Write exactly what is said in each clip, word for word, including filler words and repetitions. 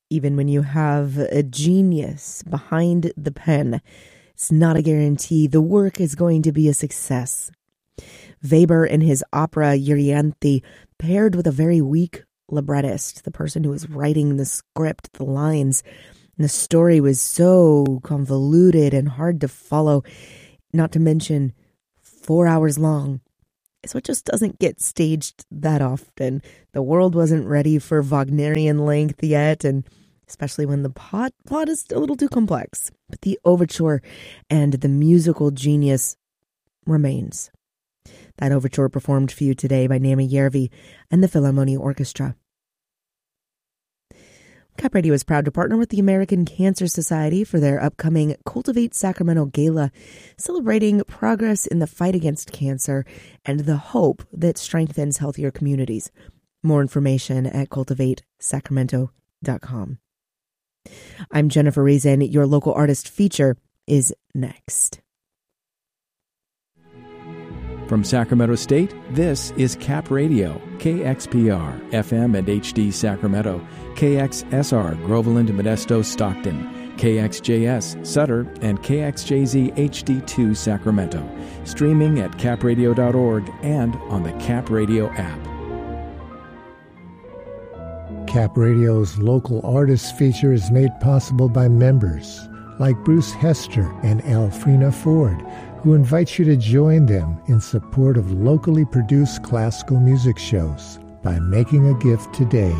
Even when you have a genius behind the pen, it's not a guarantee the work is going to be a success. Weber in his opera Euryanthe, paired with a very weak librettist, the person who was writing the script, the lines, and the story was so convoluted and hard to follow, not to mention four hours long. So it just doesn't get staged that often. The world wasn't ready for Wagnerian length yet, and especially when the plot, plot is a little too complex. But the overture and the musical genius remains. That overture performed for you today by Naomi Järvi and the Philharmonia Orchestra. Cap Radio is proud to partner with the American Cancer Society for their upcoming Cultivate Sacramento Gala, celebrating progress in the fight against cancer and the hope that strengthens healthier communities. More information at cultivate sacramento dot com. I'm Jennifer Reason. Your local artist feature is next. From Sacramento State, this is Cap Radio, K X P R, F M and H D Sacramento, K X S R, Groveland, Modesto, Stockton, K X J S, Sutter, and K X J Z H D two Sacramento, streaming at cap radio dot org and on the Cap Radio app. Cap Radio's local artists feature is made possible by members like Bruce Hester and Alfrena Ford, who invites you to join them in support of locally produced classical music shows by making a gift today.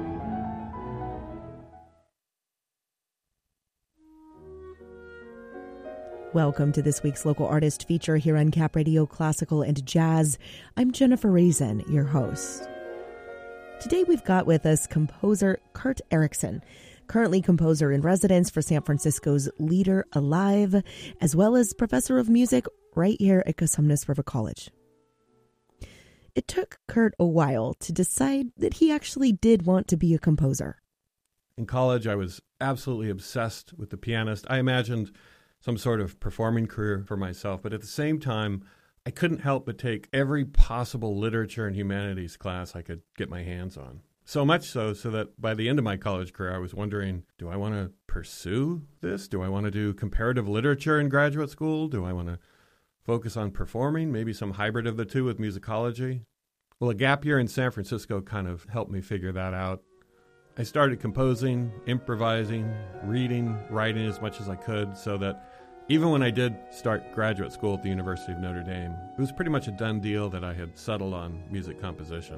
Welcome to this week's local artist feature here on Cap Radio Classical and Jazz. I'm Jennifer Reason, your host. Today we've got with us composer Kurt Erickson, currently composer in residence for San Francisco's Lieder Alive, as well as professor of music right here at Cosumnes River College. It took Kurt a while to decide that he actually did want to be a composer. In college, I was absolutely obsessed with the pianist. I imagined some sort of performing career for myself, but at the same time, I couldn't help but take every possible literature and humanities class I could get my hands on. So much so, so that by the end of my college career, I was wondering, do I want to pursue this? Do I want to do comparative literature in graduate school? Do I want to focus on performing, maybe some hybrid of the two with musicology? Well, a gap year in San Francisco kind of helped me figure that out. I started composing, improvising, reading, writing as much as I could, so that even when I did start graduate school at the University of Notre Dame, it was pretty much a done deal that I had settled on music composition.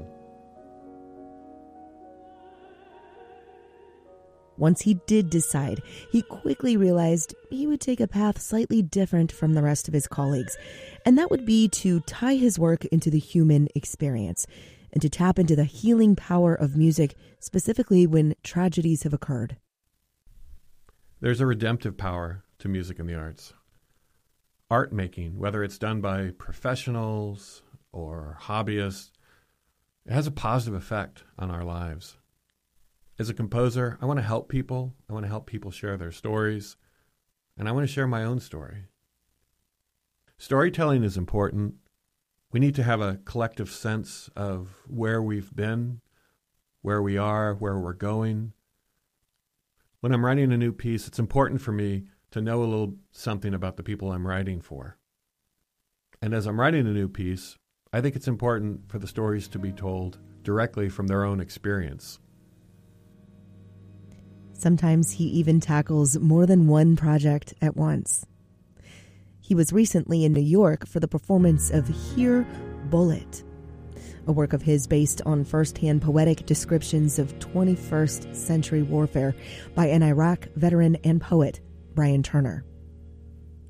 Once he did decide, he quickly realized he would take a path slightly different from the rest of his colleagues, and that would be to tie his work into the human experience and to tap into the healing power of music, specifically when tragedies have occurred. There's a redemptive power to music and the arts. Art making, whether it's done by professionals or hobbyists, it has a positive effect on our lives. As a composer, I want to help people. I want to help people share their stories, and I want to share my own story. Storytelling is important. We need to have a collective sense of where we've been, where we are, where we're going. When I'm writing a new piece, it's important for me to know a little something about the people I'm writing for. And as I'm writing a new piece, I think it's important for the stories to be told directly from their own experience. Sometimes he even tackles more than one project at once. He was recently in New York for the performance of Hear Bullet, a work of his based on first-hand poetic descriptions of twenty-first century warfare by an Iraq veteran and poet, Brian Turner.